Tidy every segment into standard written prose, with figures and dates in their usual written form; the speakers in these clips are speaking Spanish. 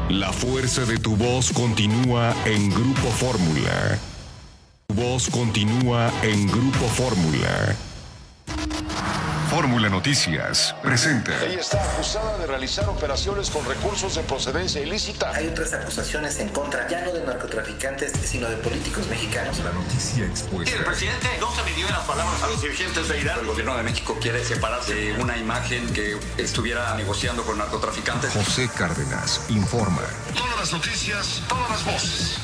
La fuerza de tu voz continúa en Grupo Fórmula. Tu voz continúa en Grupo Fórmula. Fórmula Noticias presenta. Ella está acusada de realizar operaciones con recursos de procedencia ilícita. Hay otras acusaciones en contra, ya no de narcotraficantes, sino de políticos mexicanos. La noticia expuesta. El presidente no se midió en las palabras a los dirigentes de Irán. El gobierno de México quiere separarse de una imagen que estuviera negociando con narcotraficantes. José Cárdenas informa. Todas las noticias, todas las voces.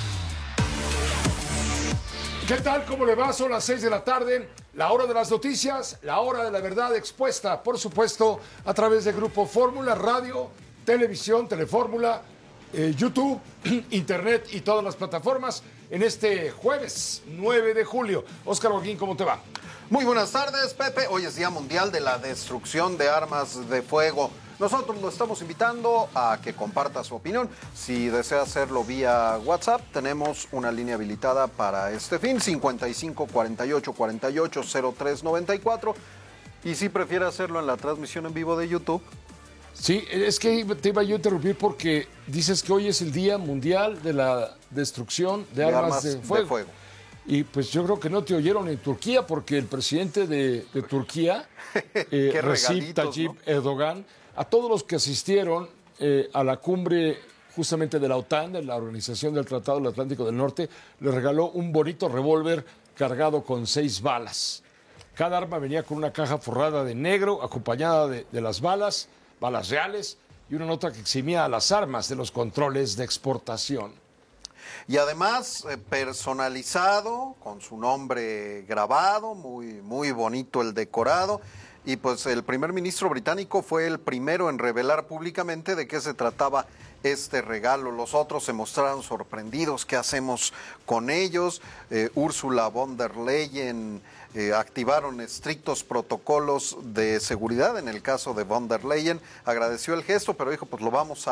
¿Qué tal? ¿Cómo le va? Son las 6 de la tarde, la hora de las noticias, la hora de la verdad expuesta, por supuesto, a través de Grupo Fórmula, radio, televisión, Telefórmula, YouTube, Internet y todas las plataformas en este jueves 9 de julio. Óscar Joaquín, ¿cómo te va? Muy buenas tardes, Pepe. Hoy es Día Mundial de la Destrucción de Armas de Fuego. Nosotros lo estamos invitando a que comparta su opinión. Si desea hacerlo vía WhatsApp, tenemos una línea habilitada para este fin, 55 48 48 03 94. Y si prefiere hacerlo en la transmisión en vivo de YouTube. Sí, es que te iba yo a interrumpir porque dices que hoy es el Día Mundial de la Destrucción de Armas de Fuego. Y pues yo creo que no te oyeron en Turquía porque el presidente de Turquía, Recep Tayyip Erdogan, a todos los que asistieron a la cumbre justamente de la OTAN, de la Organización del Tratado del Atlántico del Norte, le regaló un bonito revólver cargado con 6 balas. Cada arma venía con una caja forrada de negro, acompañada de las balas reales, y una nota que eximía a las armas de los controles de exportación. Y además personalizado, con su nombre grabado, muy bonito el decorado. Y pues el primer ministro británico fue el primero en revelar públicamente de qué se trataba este regalo. Los otros se mostraron sorprendidos. ¿Qué hacemos con ellos? Ursula von der Leyen activaron estrictos protocolos de seguridad. En el caso de von der Leyen agradeció el gesto, pero dijo, pues lo vamos a